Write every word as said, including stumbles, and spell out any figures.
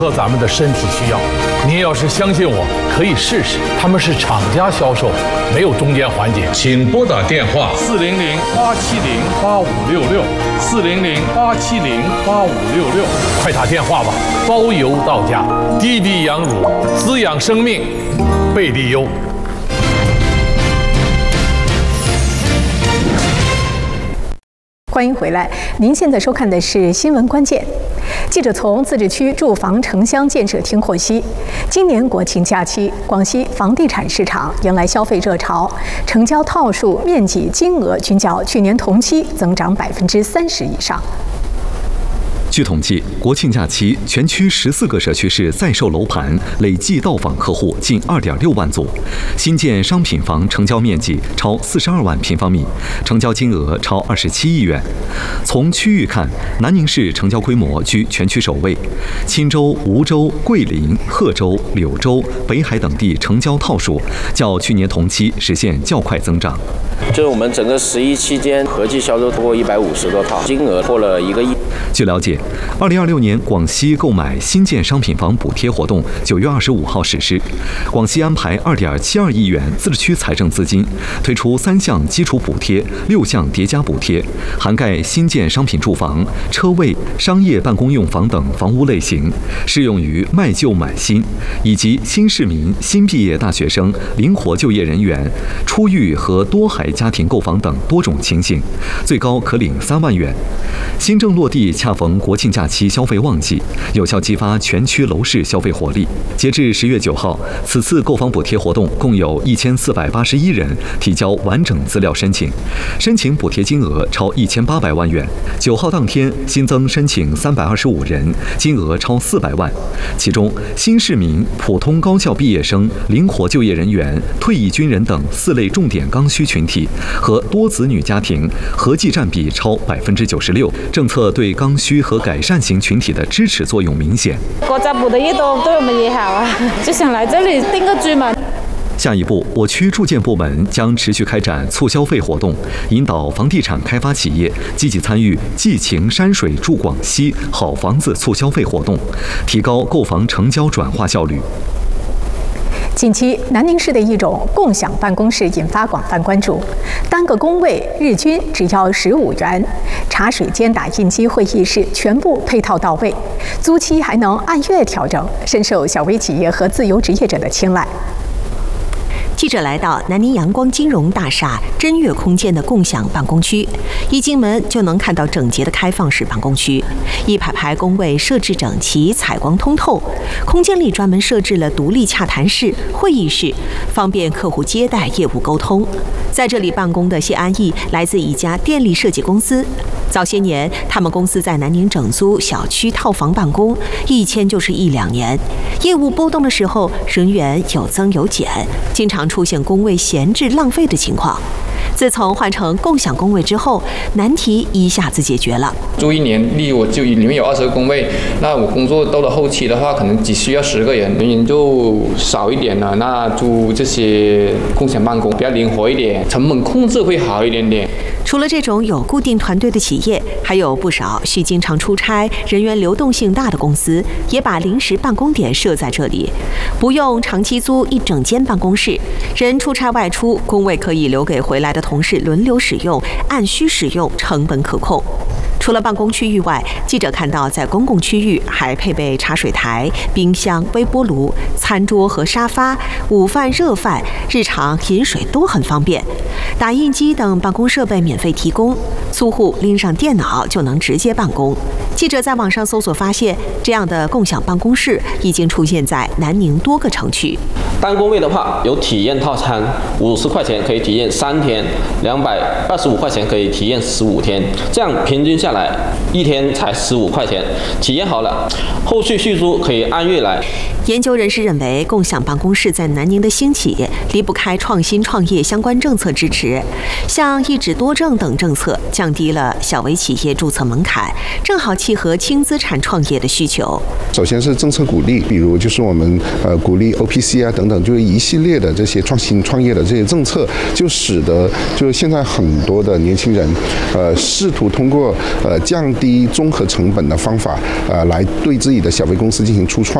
合咱们的身体需要。您要是相信我，可以试试。他们是厂家销售，没有中间环节。请拨打电话四零零八七零八五六六四零零八七零八五六六，快打电话吧，包邮到家。滴滴羊乳，滋养生命，贝利优。 欢迎回来，您现在收看的是新闻关键。记者从自治区住房城乡建设厅获悉，今年国庆假期，广西房地产市场迎来消费热潮，成交套数、面积、金额均较去年同期增长百分之三十以上。 据统计，国庆假期全区十四个社区市在售楼盘累计到访客户近二点六万组，新建商品房成交面积超四十二万平方米，成交金额超二十七亿元。从区域看，南宁市成交规模居全区首位，钦州、梧州、桂林、贺州、柳州、北海等地成交套数较去年同期实现较快增长。 就是我们整个十一期间合计销售超过一百五十多套，金额破了一个亿。 据了解，二零二六年广西购买新建商品房补贴活动九月二十五号实施，广西安排二点七二亿元自治区财政资金，推出三项基础补贴、六项叠加补贴，涵盖新建商品住房、车位、商业办公用房等房屋类型，适用于卖旧买新，以及新市民、新毕业大学生、灵活就业人员、出狱和多孩家庭购房等多种情形，最高可领三万元。新政落地恰逢国庆假期消费旺季，有效激发全区楼市消费活力。截至十月九号，此次购房补贴活动共有一千四百八十一人提交完整资料申请，申请补贴金额超一千八百万元。九号当天新增申请三百二十五人，金额超四百万。其中，新市民、普通高校毕业生、灵活就业人员、退役军人等四类重点刚需群体和多子女家庭合计占比超百分之九十六。政策对刚需和改善型群体的支持作用明显。 国家补的越多，对我们也好啊，就想来这里定个居嘛。 下一步，我区住建部门将持续开展促消费活动，引导房地产开发企业积极参与“寄情山水住广西”好房子促消费活动，提高购房成交转化效率。 近期，南宁市的一种共享办公室引发广泛关注，单个工位日均只要十五元，茶水间、打印机、会议室全部配套到位，租期还能按月调整，深受小微企业和自由职业者的青睐。 记者来到南宁阳光金融大厦真悦空间的共享办公区，一进门就能看到整洁的开放式办公区，一排排工位设置整齐，采光通透。空间里专门设置了独立洽谈室、会议室，方便客户接待、业务沟通。在这里办公的谢安逸来自一家电力设计公司。早些年，他们公司在南宁整租小区套房办公，一签就是一两年。业务波动的时候，人员有增有减，经常出现工位闲置浪费的情况。自从换成共享工位之后，难题一下子解决了。 租一年，例如我就里面有二十个工位，那我工作到了后期的话，可能只需要十个人，人员就少一点了。那租这些共享办公比较灵活一点，成本控制会好一点点。 除了这种有固定团队的企业，还有不少需经常出差、人员流动性大的公司，也把临时办公点设在这里，不用长期租一整间办公室，人出差外出，工位可以留给回来的同事轮流使用，按需使用，成本可控。除了办公区域外，记者看到在公共区域还配备茶水台、冰箱、微波炉、餐桌和沙发，午饭、热饭、日常饮水都很方便。打印机等办公设备免费提供，租户拎上电脑就能直接办公。记者在网上搜索发现，这样的共享办公室已经出现在南宁多个城区。 单工位的话，有体验套餐，五十块钱可以体验三天，两百二十五块钱可以体验十五天，这样平均下来一天才十五块钱，体验好了，后续续租可以按月来。 研究人士认为，共享办公室在南宁的兴起离不开创新创业相关政策支持，像一纸多证等政策降低了小微企业注册门槛，正好契合轻资产创业的需求。 首先是政策鼓励，比如就是我们呃鼓励 O P C 啊等等，就是一系列的这些创新创业的这些政策，就使得就是现在很多的年轻人，呃试图通过呃降低综合成本的方法，呃来对自己的小微公司进行初创。